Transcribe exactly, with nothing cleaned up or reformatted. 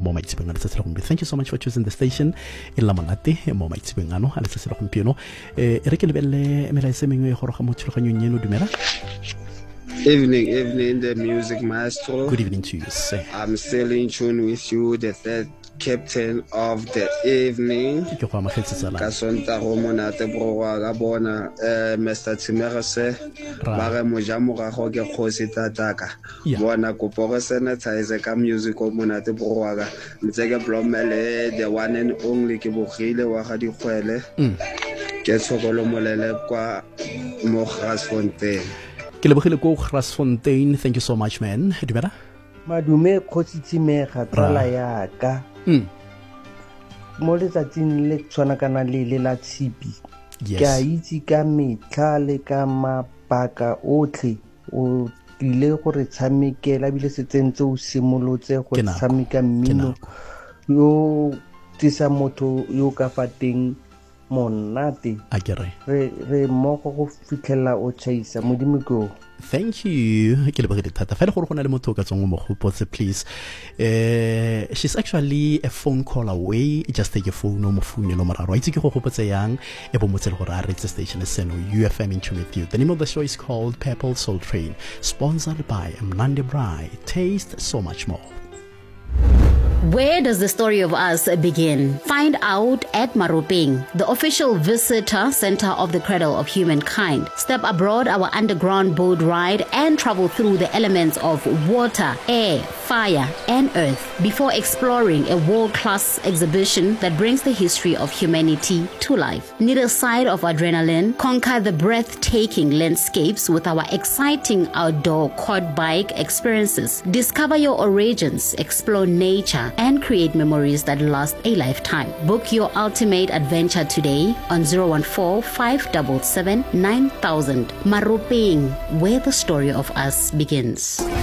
mo maitsebeng a letsatsi la gompieno. Thank you so much for choosing the station e la monate mo maitsebeng ano a letsatsi la gompieno. E re ke lebelle melaetsa mengwe go roga mo thulaganyong eno. Dumela. Evening, evening, the music maestro. Good evening to you, sir. I'm still in tune with you, the third captain of the evening. Kasonta Romonate Broa Gabona, Mister Timerese, Bare Mojamura Hoge Hosita Taka. Bona Kupora Senator is a musical Monate Broaga, Mzega Blomele, the one and only Kibuhile Wahadi Huele. Getsogolo Molele Kwa Mohras Fontaine. Kelebogile ko Grasfontein. Thank you so much, man. Dumela. Madume khotsitsime ga tsala ya ka. Mm. Mo letsatsing le tswana kana le le la tshipi. Yes. Ke a itse ka metla le ka mabaka otlhe o ile gore tshamekela bile se tsentse o simolotse go tshameka mmino yo tisa motho yo ka fateng monate a kere re re mo go fitlhela o chaisa modimo go. Thank you. Ke le bogile thata fela gore gona le motho ka tsong mo go potse please. Uh, she's actually a phone call away. Just take a phone no mo phone no mararo. Itse ke go gopotse yang e bo motsele gore a reach station seno U F M in tune with you. The name of the show is called Purple Soul Train, sponsored by Mnandi Brai. Taste so much more. Where does the story of us begin? Find out at Maropeng, the official visitor center of the Cradle of Humankind. Step aboard our underground boat ride and travel through the elements of water, air, fire, and earth before exploring a world-class exhibition that brings the history of humanity to life. Need a side of adrenaline? Conquer the breathtaking landscapes with our exciting outdoor quad bike experiences. Discover your origins, explore nature, and create memories that last a lifetime. Book your ultimate adventure today on zero one four, five seven seven, nine thousand. Maropeng, where the story of us begins.